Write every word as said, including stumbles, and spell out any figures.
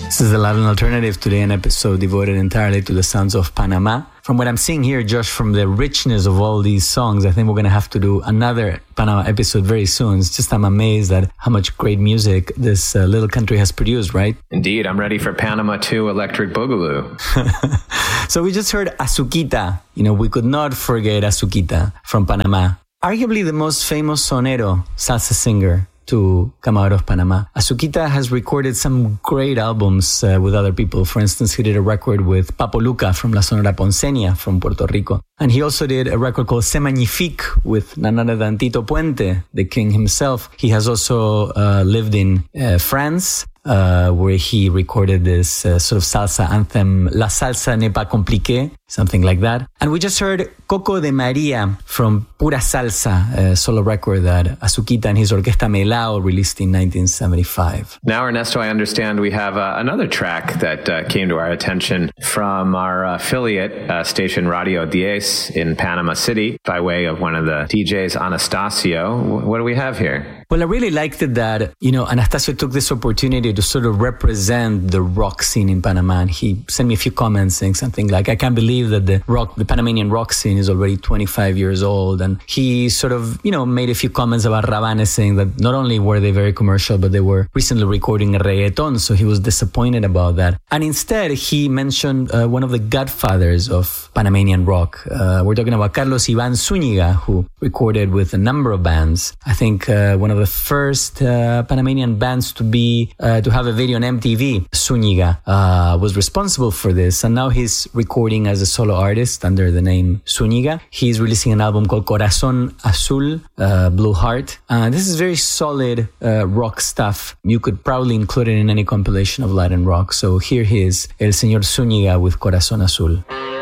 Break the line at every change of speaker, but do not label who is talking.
This is the Latin Alternative, today an episode devoted entirely to the sounds of Panama. From what I'm seeing here, Josh, from the richness of all these songs, I think we're going to have to do another Panama episode very soon. It's just I'm amazed at how much great music this uh, little country has produced, right?
Indeed. I'm ready for Panama two Electric Boogaloo.
So we just heard Azuquita. You know, we could not forget Azuquita from Panama. Arguably the most famous sonero, salsa singer to come out of Panama. Azuquita has recorded some great albums uh, with other people. For instance, he did a record with Papo Luca from La Sonora Ponceña from Puerto Rico. And he also did a record called Se Magnifique with none other than Tito Puente, the king himself. He has also uh, lived in uh, France, uh, where he recorded this uh, sort of salsa anthem, La Salsa N'est Pas Compliquée, something like that. And we just heard Coco de Maria from Pura Salsa, a solo record that Azuquita and his Orquesta Melao released in nineteen seventy-five.
Now, Ernesto, I understand we have uh, another track that uh, came to our attention from our affiliate uh, station Radio diez in Panama City by way of one of the D Js, Anastasio. What do we have here?
Well, I really liked it that, you know, Anastasio took this opportunity to sort of represent the rock scene in Panama. And he sent me a few comments saying something like, I can't believe that the rock, the Panamanian rock scene is already twenty-five years old. And he sort of, you know, made a few comments about Rabanes, saying that not only were they very commercial, but they were recently recording reggaeton. So he was disappointed about that. And instead, he mentioned uh, one of the godfathers of Panamanian rock. Uh, we're talking about Carlos Iván Zúñiga, who recorded with a number of bands. I think uh, one of the first uh, Panamanian bands to be uh, to have a video on M T V, Zúñiga, uh, was responsible for this. And now he's recording as a solo artist under the name Zúñiga. He's releasing an album called Corazón Azul, uh, Blue Heart. Uh, this is very solid uh, rock stuff. You could probably include it in any compilation of Latin rock. So here he is, El Señor Zúñiga with Corazón Azul.